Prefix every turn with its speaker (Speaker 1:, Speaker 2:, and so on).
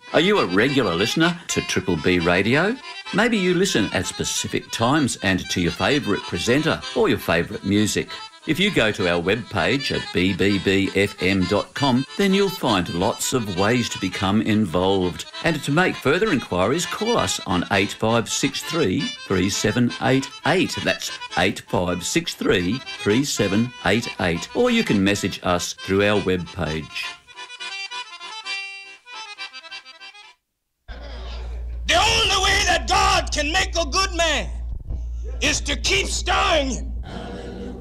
Speaker 1: Are you a regular listener to Triple B Radio? Maybe you listen at specific times and to your favourite presenter or your favourite music. If you go to our webpage at bbbfm.com, then you'll find lots of ways to become involved. And to make further inquiries, call us on 8563 3788. That's 8563 3788. Or you can message us through our webpage.
Speaker 2: The only way that God can make a good man is to keep stirring him.